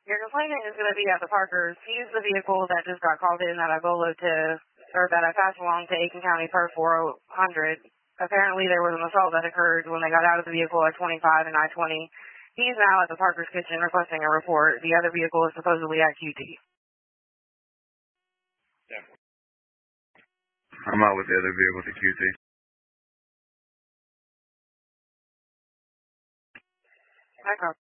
Your complainant is going to be at the Parkers. He's the vehicle that just got called in that I that I passed along to Aiken County per 400. Apparently there was an assault that occurred when they got out of the vehicle at 25 and I-20. He's now at the Parker's kitchen requesting a report. The other vehicle is supposedly at QT. Yeah. I'm out with the other vehicle to QT. Hi, Carl.